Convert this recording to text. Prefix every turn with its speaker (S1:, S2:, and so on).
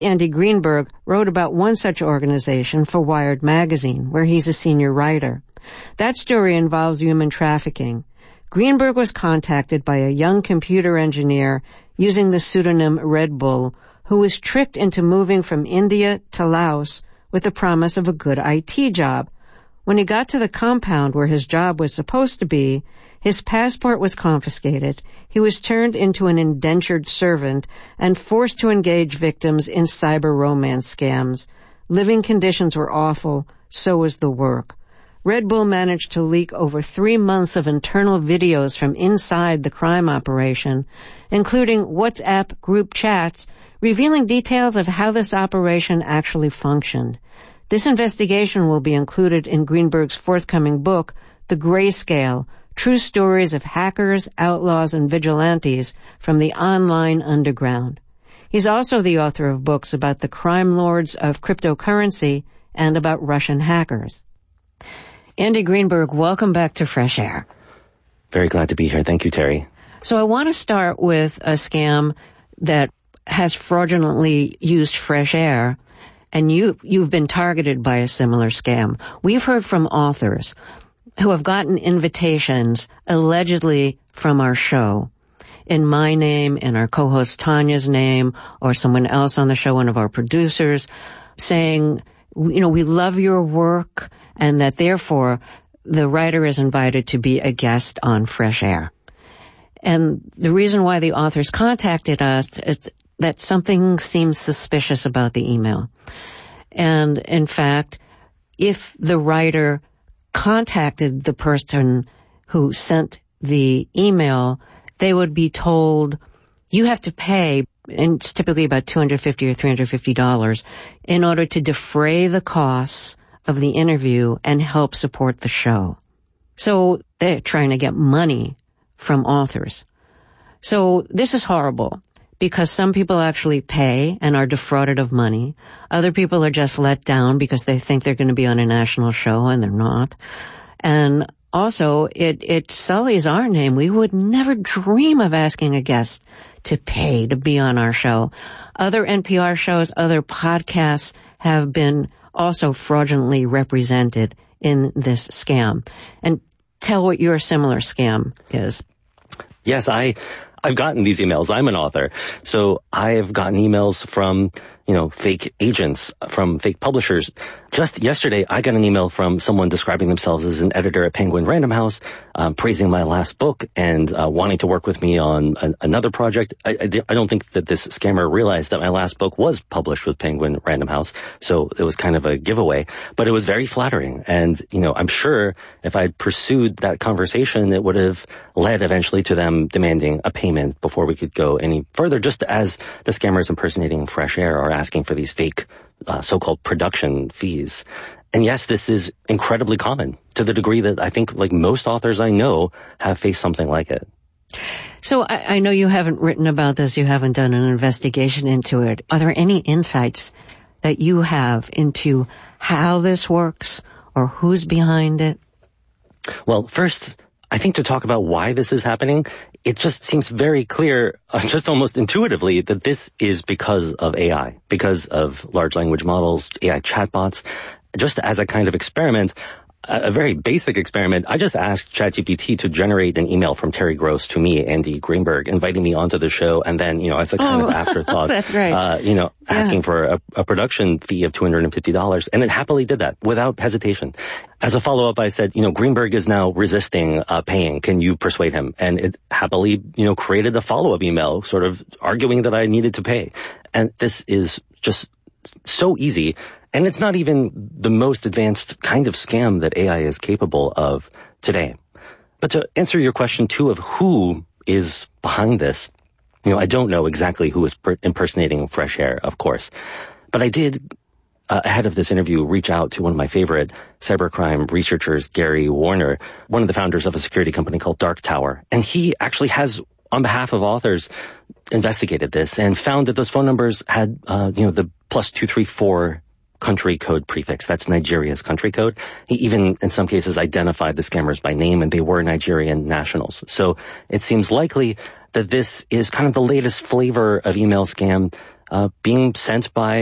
S1: Andy Greenberg wrote about one such organization for Wired magazine, where he's a senior writer. That story involves human trafficking. Greenberg was contacted by a young computer engineer using the pseudonym Red Bull, who was tricked into moving from India to Laos with the promise of a good IT job. When he got to the compound where his job was supposed to be, his passport was confiscated. He was turned into an indentured servant and forced to engage victims in cyber romance scams. Living conditions were awful, so was the work. Red Bull managed to leak over 3 months of internal videos from inside the crime operation, including WhatsApp group chats, revealing details of how this operation actually functioned. This investigation will be included in Greenberg's forthcoming book, The Grayscale, True Stories of Hackers, Outlaws, and Vigilantes from the Online Underground. He's also the author of books about the crime lords of cryptocurrency and about Russian hackers. Andy Greenberg, welcome back to Fresh Air.
S2: Very glad to be here. Thank you, Terry.
S1: So I want to start with a scam that has fraudulently used Fresh Air, and you've been targeted by a similar scam. We've heard from authors who have gotten invitations allegedly from our show in my name, in our co-host Tanya's name, or someone else on the show, one of our producers, saying, we love your work, and that therefore the writer is invited to be a guest on Fresh Air. And the reason why the authors contacted us is that something seems suspicious about the email. And in fact, if the writer contacted the person who sent the email, they would be told, you have to pay, and it's typically about $250 or $350, in order to defray the costs of the interview and help support the show. So they're trying to get money from authors. So this is horrible, because some people actually pay and are defrauded of money. Other people are just let down because they think they're going to be on a national show and they're not. And also, it sullies our name. We would never dream of asking a guest to pay to be on our show. Other NPR shows, other podcasts have been also fraudulently represented in this scam. And tell what your similar scam is.
S2: Yes, I've gotten these emails. I'm an author. So I have gotten emails from, fake agents, from fake publishers. Just yesterday, I got an email from someone describing themselves as an editor at Penguin Random House, praising my last book and wanting to work with me on another project. I don't think that this scammer realized that my last book was published with Penguin Random House, so it was kind of a giveaway. But it was very flattering. And, I'm sure if I'd pursued that conversation, it would have led eventually to them demanding a payment before we could go any further, just as the scammers impersonating Fresh Air are asking for these fake so-called production fees. And yes, this is incredibly common, to the degree that I think most authors I know have faced something like it.
S1: So I know you haven't written about this, you haven't done an investigation into it. Are there any insights that you have into how this works or who's behind it?
S2: Well, first, I think to talk about why this is happening, it just seems very clear, just almost intuitively, that this is because of AI, because of large language models, AI chatbots. Just as a kind of experiment, a very basic experiment, I just asked ChatGPT to generate an email from Terry Gross to me, Andy Greenberg, inviting me onto the show, and then, as a kind of afterthought,
S1: that's great.
S2: Asking for a production fee of $250, and it happily did that without hesitation. As a follow-up, I said, Greenberg is now resisting paying. Can you persuade him? And it happily, created a follow-up email, sort of arguing that I needed to pay. And this is just so easy. And it's not even the most advanced kind of scam that AI is capable of today. But to answer your question, too, of who is behind this, I don't know exactly who is impersonating Fresh Air, of course. But I did, ahead of this interview, reach out to one of my favorite cybercrime researchers, Gary Warner, one of the founders of a security company called Dark Tower. And he actually has, on behalf of authors, investigated this and found that those phone numbers had, the +234 country code prefix. That's Nigeria's country code. He even, in some cases, identified the scammers by name, and they were Nigerian nationals. So it seems likely that this is kind of the latest flavor of email scam, being sent by